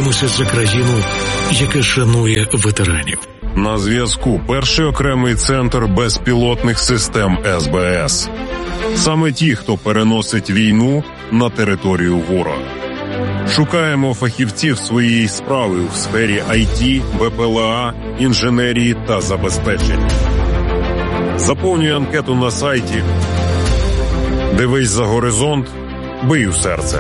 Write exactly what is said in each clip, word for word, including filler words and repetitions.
боремося за країну, яка шанує ветеранів. На зв'язку перший окремий центр безпілотних систем ес бе ес. Саме ті, хто переносить війну на територію ворога. Шукаємо фахівців своєї справи у сфері ай ті, бе пе ел а, інженерії та забезпечення. Заповнюй анкету на сайті. Дивись за горизонт, бий у серце.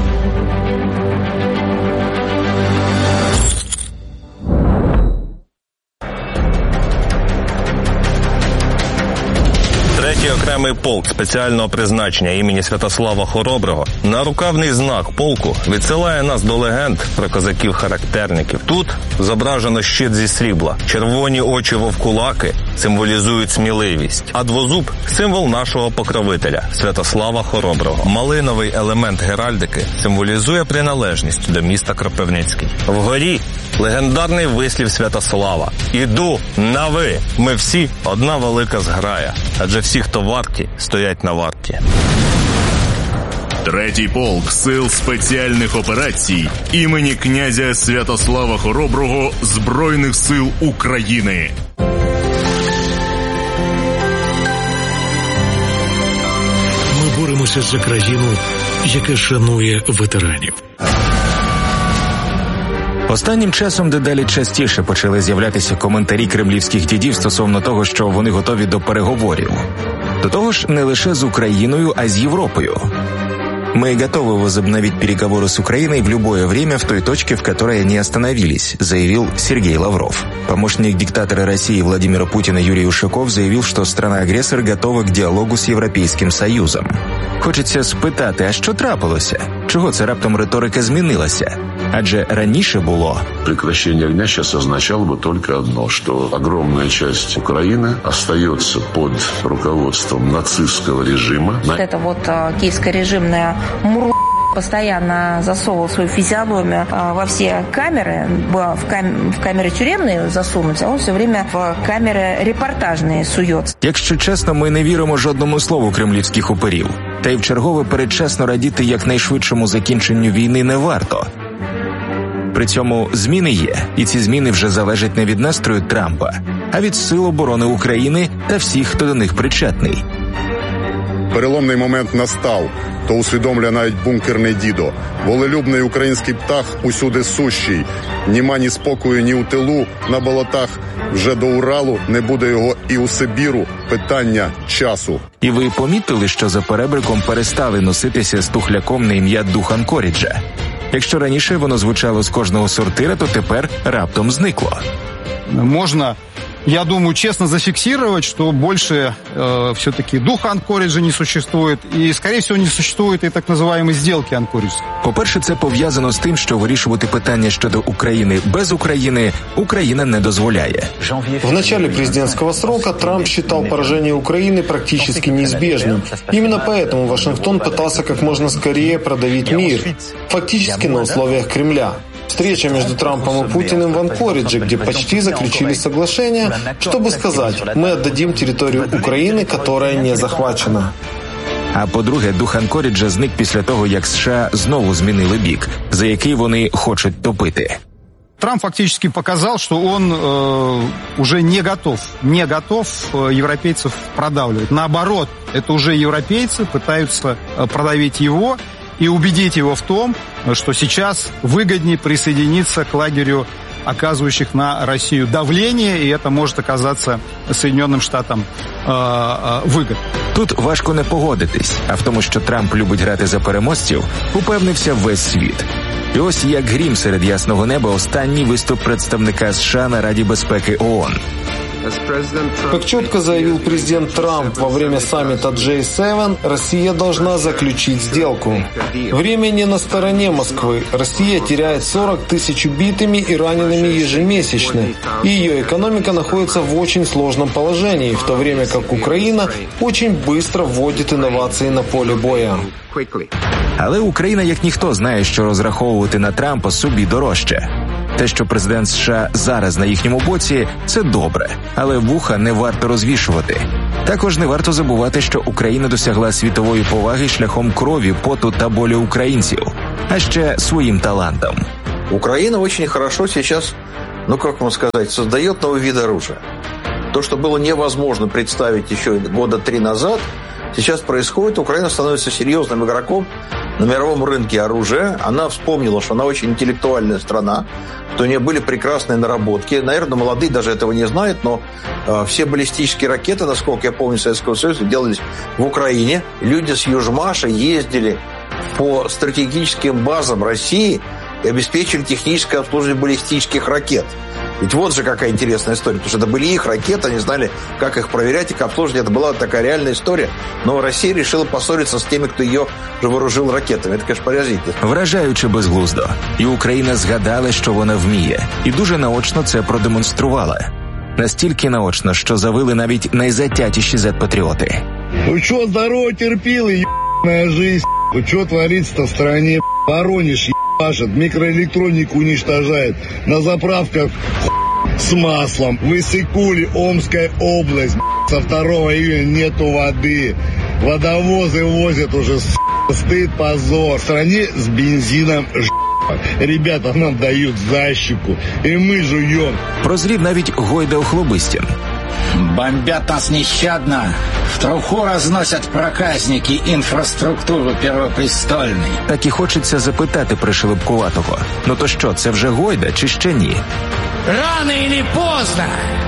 Третій окремий полк спеціального призначення імені Святослава Хороброго, нарукавний знак полку, відсилає нас до легенд про козаків-характерників. Тут зображено щит зі срібла, червоні очі вовкулаки символізують сміливість, а двозуб – символ нашого покровителя Святослава Хороброго. Малиновий елемент геральдики символізує приналежність до міста Кропивницький. Вгорі – легендарний вислів Святослава: «Іду на ви, ми всі одна велика зграя, адже всі, хто варті, стоять на варті». Третій полк сил спеціальних операцій імені князя Святослава Хороброго Збройних сил України. Ми боремося за країну, яка шанує ветеранів. Останнім часом дедалі частіше почали з'являтися коментарі кремлівських дідів стосовно того, що вони готові до переговорів. До того ж, не лише з Україною, а з Європою. «Мы готовы возобновить переговоры с Украиной в любое время в той точке, в которой они остановились», заявил Сергей Лавров. Помощник диктатора России Владимира Путина Юрий Ушаков заявил, что страна-агресор готова к диалогу с Європейським Союзом. Хочеться спитати, а що трапилося? Чого це раптом риторика змінилася? Адже раніше було... Прекращение огня сейчас означало бы только одно, что огромная часть Украины остается под руководством нацистского режима. Это вот киевско-режимная мур... постоянно засовывал свою физиономию во все камеры, в, кам... в камеры тюремные засунуть, а он все время в камеры репортажные суется. Якщо чесно, ми не віримо жодному слову кремлівських уперів. Та й вчергове передчасно радіти якнайшвидшому закінченню війни не варто. При цьому зміни є, і ці зміни вже залежать не від настрою Трампа, а від Сил оборони України та всіх, хто до них причетний. Переломний момент настав, то усвідомлює навіть бункерний дідо. Волелюбний український птах усюди сущий. Німа ні спокою, ні у тилу, на болотах. Вже до Уралу, не буде його і у Сибіру. Питання часу. І ви помітили, що за перебриком перестали носитися з тухляком на ім'я Духан Коріджа? Якщо раніше воно звучало з кожного сортира, то тепер раптом зникло. Можна, я думаю, честно зафиксировать, что больше э, все-таки духа Анкориджа не существует, и, скорее всего, не существует и так называемой сделки Анкориджа. По-перше, це пов'язано з тим, що вирішувати питання щодо України без України Україна не дозволяє. В начале президентского срока Трамп считал поражение Украины практически неизбежным. Именно поэтому Вашингтон пытался как можно скорее продавить мир, фактически на условиях Кремля. Встреча между Трампом и Путиным в Анкоридже, где почти заключили соглашение, чтобы сказать, мы отдадим территорию Украины, которая не захвачена. А по-друге, дух Анкоріджа зник після того, як США знову змінили бік, за який вони хочуть топити. Трамп фактически показал, что он э, уже не готов, не готов э, европейцев продавливать. Наоборот, это уже европейцы пытаются э, продавить его и убедить его в том, что сейчас выгоднее присоединиться к лагерю оказывающих на Россию давление, и это может оказаться Соединенным Штатам э, э, выгодно. Тут важко не погодитись, а в тому, що Трамп любить грати за переможців, упевнився весь світ. І ось як грім серед ясного неба останній виступ представника США на Раді безпеки ООН. Как четко заявил президент Трамп во время саммита джей севен, Россия должна заключить сделку. Время не на стороне Москвы. Россия теряет сорок тысяч убитыми и ранеными ежемесячно. И ее экономика находится в очень сложном положении, в то время как Украина очень быстро вводит инновации на поле боя. Але Україна, як ніхто, знає, що розраховувати на Трампа собі дорожче. Те, що президент США зараз на їхньому боці, це добре, але вуха не варто розвішувати. Також не варто забувати, що Україна досягла світової поваги шляхом крові, поту та болю українців, а ще своїм талантом. Украина очень хорошо сейчас, ну как вам сказать, создает новый вид оружия. То, что было невозможно представить еще года три назад, сейчас происходит. Украина становится серьезным игроком на мировом рынке оружия. Она вспомнила, что она очень интеллектуальная страна, что у нее были прекрасные наработки. Наверное, молодые даже этого не знают, но э, все баллистические ракеты, насколько я помню, Советского Союза, делались в Украине. Люди с Южмаша ездили по стратегическим базам России и обеспечили техническое обслуживание баллистических ракет. Ведь вот же какая интересная история, потому что это были их ракеты, они знали, как их проверять и как обслуживать. Это была такая реальная история. Но Россия решила поссориться з тими, хто її вже вооружив ракетами. Це, конечно, поразительно. Вражаючи безглуздо. І Україна згадала, що вона вміє. І дуже наочно це продемонструвала. Настільки наочно, що завили навіть найзатятіші зет-патріоти. Ну що, здорово, терпіли, ебаная жизнь. Ну що твориться в стране, Воронеж, ебашит, микроэлектронику уничтожает, на заправках с маслом. В Иссык-Куле, Омская область, со второго июня нету воды. Водовозы возят уже, стыд, позор. В стране с бензином ребята нам дают защику, и мы жуем. Прозрів навіть Гойда Охлобыстин. Бомбят нас нещадно. В труху разносят проказники інфраструктуру Первопрестольної. Так і хочеться запитати пришелепкуватого. Ну то що, це вже Гойда чи ще ні? Рано или поздно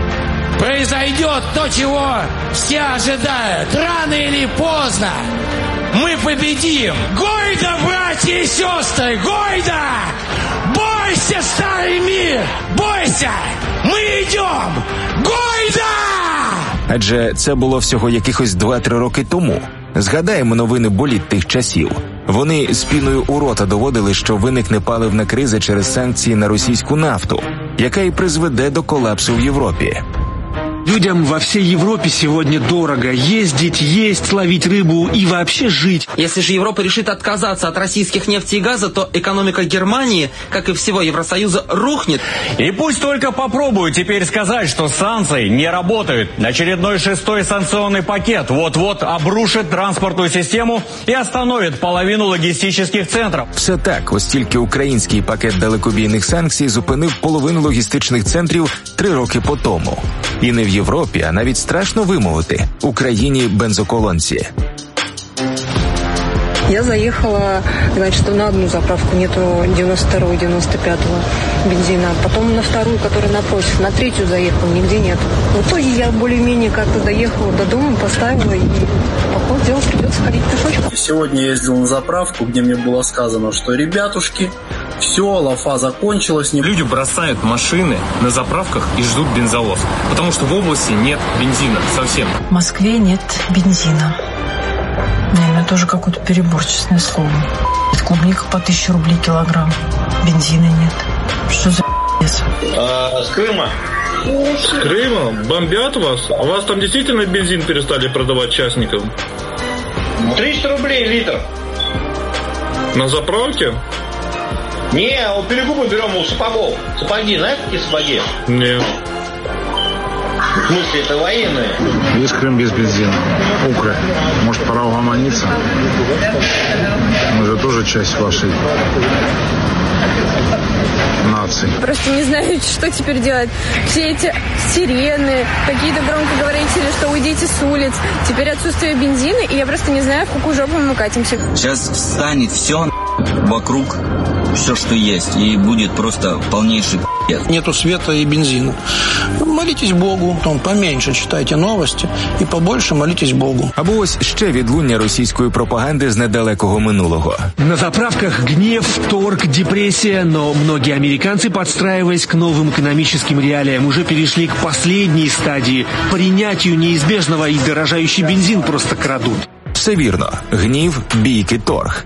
произойдет то, чего все ожидают. Рано или поздно мы победим. Гойда, братья и сестры, Гойда! Бойся, старый мир! Бойся! Мы идем! Гойда! Адже це було всього якихось два-три роки тому. Згадаємо новини боліт тих часів. Вони з піною у рота доводили, що виникне паливна криза через санкції на російську нафту, яка і призведе до колапсу в Європі. Людям во всей Европе сегодня дорого ездить, есть, ловить рыбу и вообще жить. Если же Европа решит отказаться от российских нефти и газа, то экономика Германии, как и всего Евросоюза, рухнет. И пусть только попробуют теперь сказать, что санкции не работают. Очередной шестой санкционный пакет вот-вот обрушит транспортную систему и остановит половину логістичних центрів. Все так, ось тільки український пакет далекобійних санкцій зупинив половину логістичних центрів три роки по тому. І не в Європі, а навіть страшно вимовити – Україні бензоколонці. Я заехала, значит, на одну заправку, нету девяносто второго, девяносто пятого бензина. Потом на вторую, которая напротив, на третью заехала, нигде нету. В итоге я более-менее как-то доехала до дома, поставила, и по ходу дела придется ходить пешочком. Сегодня я ездил на заправку, где мне было сказано, что ребятушки, все, лафа закончилась. Люди бросают машины на заправках и ждут бензовоз, потому что в области нет бензина совсем. В Москве нет бензина. Наверное, тоже какое-то перебор, честное слово. Клубника по тысяче рублей килограмм. Бензина нет. Что за пи***ц? А, с Крыма? С Крыма? Бомбят вас? А вас там действительно бензин перестали продавать частникам? триста рублей литр. На заправке? Не, у перекупа берем у сапогов. Сапоги, знаешь, какие сапоги? Нет. В смысле, это военные? Весь Крым без бензина. Укра. Может, пора угомониться? Мы же тоже часть вашей нации. Просто не знаю, что теперь делать. Все эти сирены, какие-то громкоговорители, что уйдите с улиц. Теперь отсутствие бензина, и я просто не знаю, в какую жопу мы катимся. Сейчас встанет все вокруг, все, что есть, и будет просто полнейший пи***ц. Нету света и бензина. Молитесь Богу, там поменьше читайте новости и побольше молитесь Богу. Або ось ще відлуння російської пропаганди з недалекого минулого. На заправках гнев, торг, депрессия, но многие американцы, подстраиваясь к новым экономическим реалиям, уже перешли к последней стадии – принятию неизбежного, и дорожающий бензин просто крадут. Все вірно. Гнів, бійки, торг.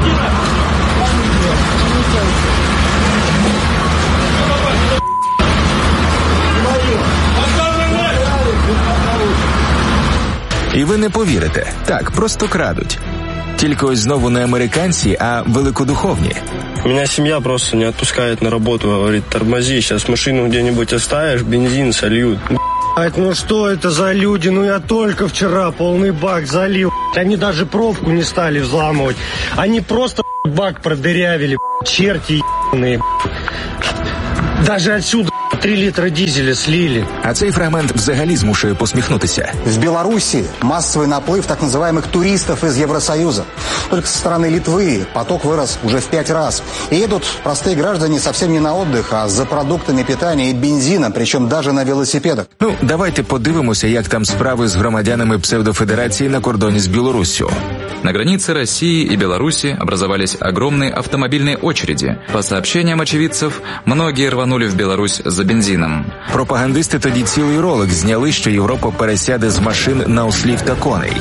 І ви не повірите, так, просто крадуть. Тільки ось знову не американці, а великодуховні. Меня семья просто не отпускает на работу, говорит, тормози, сейчас машину где-нибудь оставишь, бензин сольют. Ну что это за люди? Ну я только вчера полный бак залил. Они даже пробку не стали взламывать. Они просто бак продырявили, черти ебаные. Даже отсюда три литра дизеля слили. А цей фрагмент взагалі змушує посміхнутися. В Беларуси массовый наплыв так называемых туристов из Евросоюза. Только со стороны Литвы поток вырос уже в пять раз. И едут простые граждане совсем не на отдых, а за продуктами питания и бензином, причем даже на велосипедах. Ну, давайте подивимося, як там справи з громадянами псевдофедерації на кордоні з Білоруссю. На границе России и Беларуси образовались огромные автомобильные очереди. По сообщениям очевидцев, многие рванули в Беларусь за бензином. Пропагандисти тоді цілий ролик зняли, що Європа пересяде з машин на ослів та коней.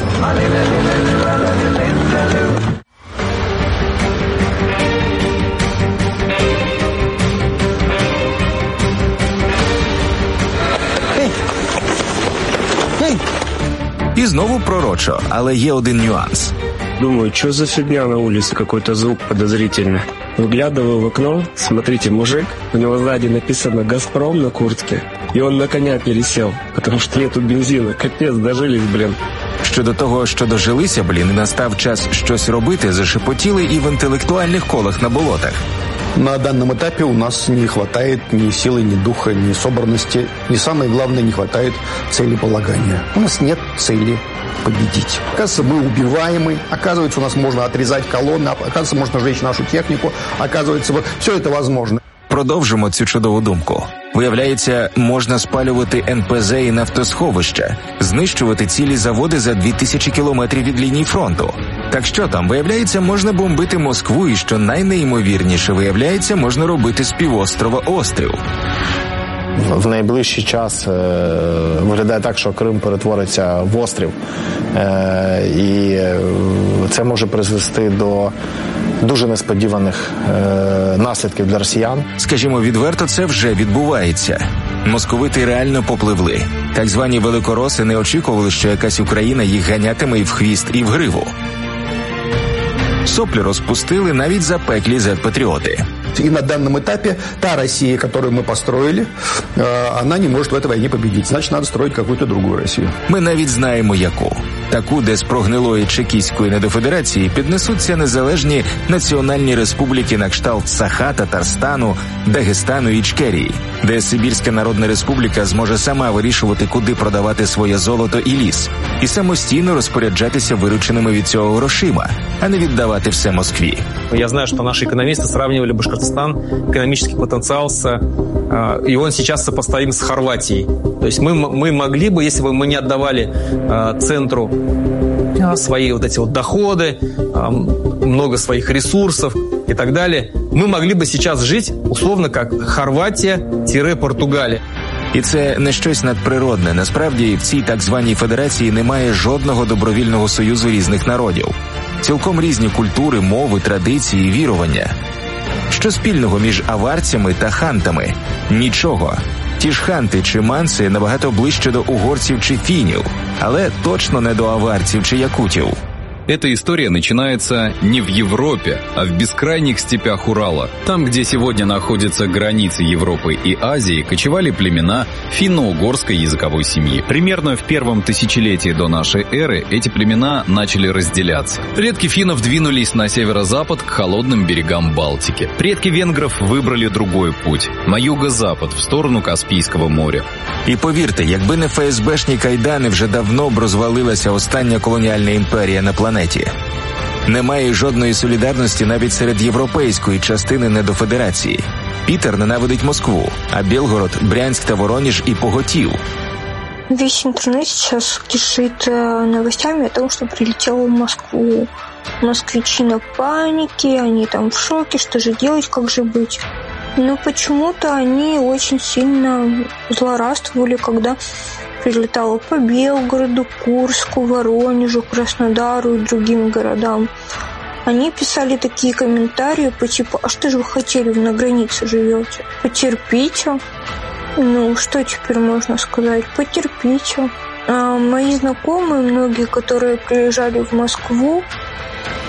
І знову пророчо, але є один нюанс. Думаю, что за фигня на улице, какой-то звук подозрительный. Выглядываю в окно, смотрите, мужик, у него сзади написано «Газпром» на куртке, и он на коня пересел, потому что нету бензина. Капец, дожились, блин. Щодо того, що дожилися, блін, і настав час щось робити, зашепотіли і в інтелектуальних колах на болотах. На данном этапе у нас не хватает ни силы, ни духа, ни собранности. И самое главное, не хватает целеполагания. У нас нет цели победить. Оказывается, мы убиваемы. Оказывается, у нас можно отрезать колонны. Оказывается, можно сжечь нашу технику. Оказывается, вот все это возможно. Продовжимо цю чудову думку. Виявляється, можна спалювати ен пе зе і нафтосховища, знищувати цілі заводи за дві тисячі кілометрів від лінії фронту. Так що там, виявляється, можна бомбити Москву і, що найнеймовірніше, виявляється, можна робити з півострова острів. В найближчий час е, виглядає так, що Крим перетвориться в острів. Е, і це може призвести до дуже несподіваних е, наслідків для росіян. Скажімо відверто, це вже відбувається. Московити реально попливли. Так звані великороси не очікували, що якась Україна їх ганятиме і в хвіст, і в гриву. Соплі розпустили навіть запеклі зет-патріоти. И на данном этапе та Россия, которую мы построили, она не может в этой войне победить. Значит, надо строить какую-то другую Россию. Ми навіть знаємо яку. Таку, де з прогнилої чекістської недофедерації піднесуться незалежні національні республіки на кшталт Саха, Татарстану, Дагестану і Ічкерії, де Сибірська Народна Республіка зможе сама вирішувати, куди продавати своє золото і ліс, і самостійно розпоряджатися вирученими від цього грошима, а не віддавати все Москві. Я знаю, что наши экономисты сравнивали Башкортостан, экономический потенциал, с, э, и он сейчас сопоставим с Хорватией. То есть мы, мы могли бы, если бы мы не отдавали э, центру э, свои вот эти вот доходы, э, много своих ресурсов и так далее, мы могли бы сейчас жить, условно, как Хорватия-Португалия. І це не щось надприродне. Насправді, в цій так званій федерації немає жодного добровільного союзу різних народів. Цілком різні культури, мови, традиції, вірування. Що спільного між аварцями та хантами? Нічого. Ті ж ханти чи манси набагато ближче до угорців чи фінів, але точно не до аварців чи якутів. Эта история начинается не в Европе, а в бескрайних степях Урала. Там, где сегодня находятся границы Европы и Азии, кочевали племена финно-угорской языковой семьи. Примерно в первом тысячелетии до нашей эры эти племена начали разделяться. Предки финнов двинулись на северо-запад к холодным берегам Балтики. Предки венгров выбрали другой путь – на юго-запад, в сторону Каспийского моря. І повірте, якби не еф ес бешні кайдани, вже давно б розвалилася остання колоніальна імперія на планеті. Немає жодної солідарності навіть серед європейської частини недофедерації. Пітер ненавидить Москву, а Білгород, Брянськ та Вороніж і поготів. Весь интернет сейчас кишит новостями о том, что прилетело в Москву. Москвичи на панике, они там в шоке, что же делать, как же быть. Но почему-то они очень сильно злорадствовали, когда прилетало по Белгороду, Курску, Воронежу, Краснодару и другим городам. Они писали такие комментарии по типу: «А что же вы хотели, вы на границе живете? Потерпите». Ну, что теперь можно сказать? Потерпите. А мои знакомые, многие, которые приезжали в Москву,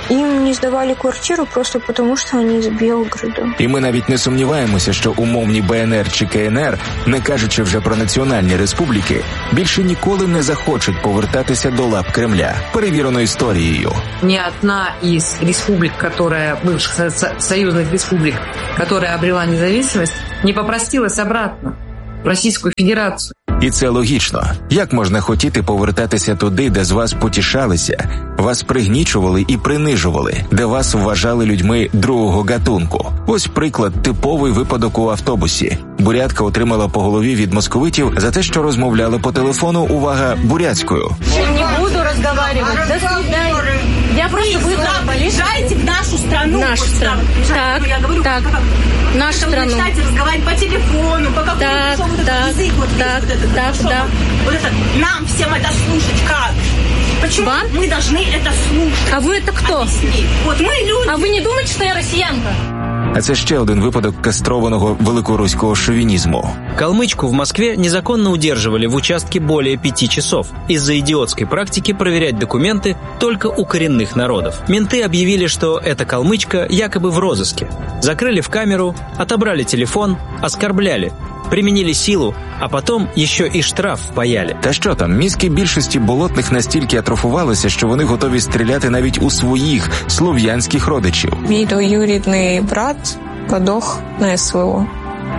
им не сдавали квартиру просто потому, что они из Белгорода. І ми навіть не сумніваємося, що умовні Б Н Р чи К Н Р, не кажучи вже про національні республіки, більше ніколи не захочуть повертатися до лап Кремля. Перевірено історією. Ни одна из республик, которая, бывших союзных республик, которая обрела независимость, не попросилась обратно в Российскую Федерацию. І це логічно. Як можна хотіти повертатися туди, де з вас потішалися, вас пригнічували і принижували, де вас вважали людьми другого гатунку? Ось приклад, типовий випадок у автобусі. Бурятка отримала по голові від московитів за те, що розмовляли по телефону, увага, бурятською. Не буду разговаривать. До свидания. Я просто вызвала полицию. Приезжайте в нашу страну. Нашу страну. Так, я говорю, так. Как, нашу страну. Начинаете разговаривать по телефону, по какому-то так, вот так, язык, вот так, весь, вот так, это, да. Вот это, нам всем это слушать как? Почему Вам? мы должны это слушать? А вы это кто? Объясни. Вот мы люди. А вы не думаете, что я россиянка? А це ще один випадок кастрованого великоруського шовінізму. Калмычку в Москве незаконно удерживали в участке более пяти часов из-за идиотской практики проверять документы только у коренных народов. Менты объявили, что эта калмычка якобы в розыске. Закрыли в камеру, отобрали телефон, оскорбляли, применили силу, а потом еще і штраф впаяли. Та що там, мізки більшості болотних настільки атрофувалися, що вони готові стріляти навіть у своїх слов'янських родичів. Мій двоюрідний брат подох на С В О.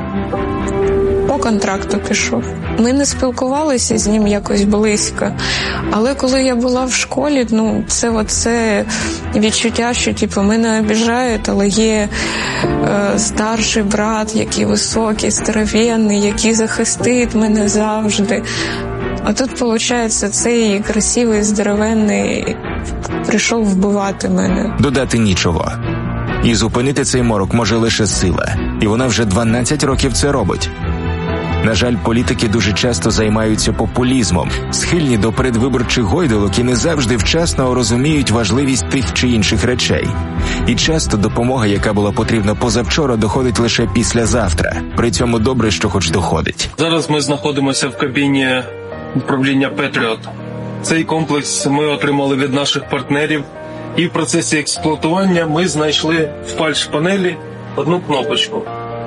По контракту пішов. Ми не спілкувалися з ним якось близько. Але коли я була в школі, ну, це оце відчуття, що типу, мене обіжають, але є е, старший брат, який високий, здоровенний, який захистить мене завжди. А тут, виходить, цей красивий, здоровенний прийшов вбивати мене. Додати нічого. І зупинити цей морок може лише сила. І вона вже дванадцять років це робить. На жаль, політики дуже часто займаються популізмом, схильні до передвиборчих гойдалок і не завжди вчасно розуміють важливість тих чи інших речей. І часто допомога, яка була потрібна позавчора, доходить лише післязавтра. При цьому добре, що хоч доходить. Зараз ми знаходимося в кабіні управління Петріот. Цей комплекс ми отримали від наших партнерів. І в процесі експлуатування ми знайшли в фальш-панелі одну кнопочку.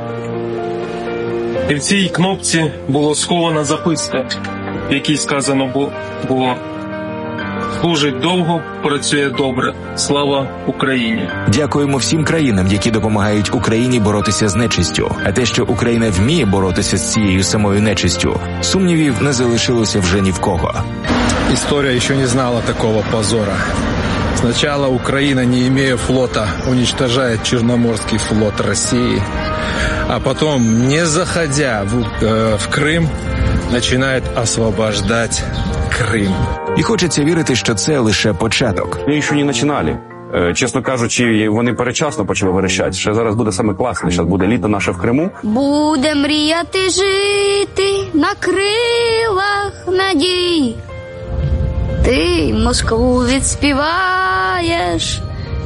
І в цій кнопці була схована записка, в якій сказано було «Служить довго, працює добре. Слава Україні». Дякуємо всім країнам, які допомагають Україні боротися з нечистю. А те, що Україна вміє боротися з цією самою нечистю, сумнівів не залишилося вже ні в кого. История еще не знала такого позора. Сначала Украина, не имея флота, уничтожает Черноморский флот России, а потом, не заходя в, э, в Крым, начинает освобождать Крым. І хочеться вірити, що це лише початок. Ми ще не починали. Чесно кажучи, вони передчасно почали верещати. Ще зараз буде саме класне, зараз буде літо наше в Криму. Буде мріяти жити на крилах надій. Ти Москву відспіваєш,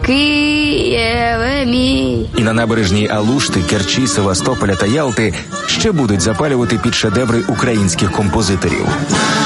Києве мій. І на набережній Алушти, Керчі, Севастополя та Ялти ще будуть запалювати під шедеври українських композиторів.